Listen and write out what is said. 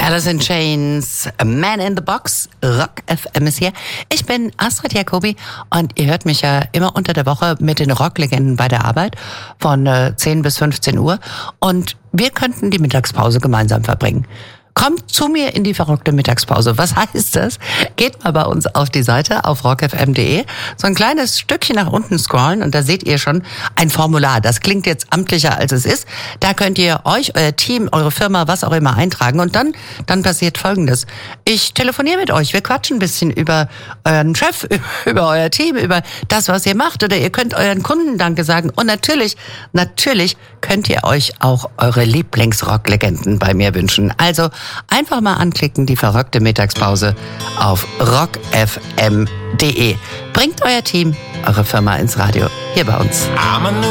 Alice in Chains, Man in the Box, Rock FM ist hier. Ich bin Astrid Jacobi und ihr hört mich ja immer unter der Woche mit den Rocklegenden bei der Arbeit von 10 bis 15 Uhr und wir könnten die Mittagspause gemeinsam verbringen. Kommt zu mir in die verrückte Mittagspause. Was heißt das? Geht mal bei uns auf die Seite auf rockfm.de, so ein kleines Stückchen nach unten scrollen und da seht ihr schon ein Formular. Das klingt jetzt amtlicher als es ist. Da könnt ihr euch, euer Team, eure Firma, was auch immer eintragen und dann passiert Folgendes. Ich telefoniere mit euch. Wir quatschen ein bisschen über euren Chef, über euer Team, über das, was ihr macht oder ihr könnt euren Kunden Danke sagen und natürlich könnt ihr euch auch eure Lieblingsrocklegenden bei mir wünschen. Also einfach mal anklicken, die verrückte Mittagspause auf rockfm.de. Bringt euer Team, eure Firma ins Radio, hier bei uns.